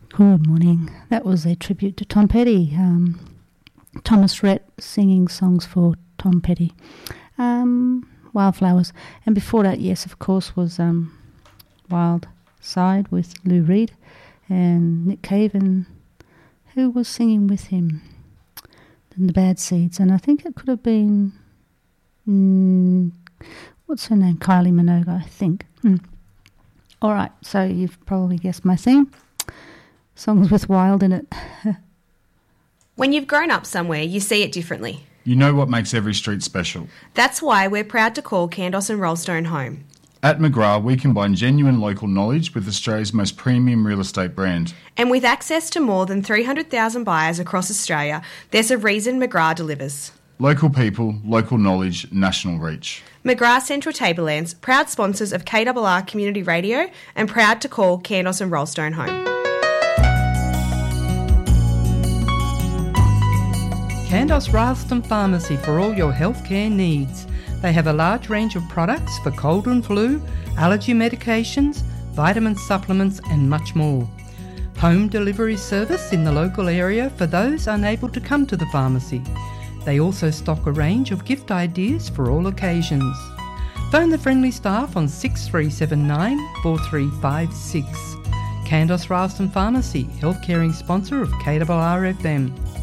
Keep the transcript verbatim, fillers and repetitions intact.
Good morning. That was a tribute to Tom Petty. Um, Thomas Rhett singing songs for Tom Petty. Um, Wildflowers. And before that, yes, of course, was um, Wild Side with Lou Reed and Nick Cave, and who was singing with him? And the Bad Seeds. And I think it could have been, mm, what's her name? Kylie Minogue, I think. Mm. All right, so you've probably guessed my theme. Songs with wild in it. When you've grown up somewhere, you see it differently. You know what makes every street special. That's why we're proud to call Kandos and Rollstone home. At McGrath, we combine genuine local knowledge with Australia's most premium real estate brand. And with access to more than three hundred thousand buyers across Australia, there's a reason McGrath delivers. Local people, local knowledge, national reach. McGrath Central Tablelands, proud sponsors of K R R Community Radio and proud to call Kandos and Rollstone home. Kandos Ralston Pharmacy for all your healthcare needs. They have a large range of products for cold and flu, allergy medications, vitamin supplements and much more. Home delivery service in the local area for those unable to come to the pharmacy. They also stock a range of gift ideas for all occasions. Phone the friendly staff on six three seven nine, four three five six. Kandos Ralston Pharmacy, health caring sponsor of K R R F M.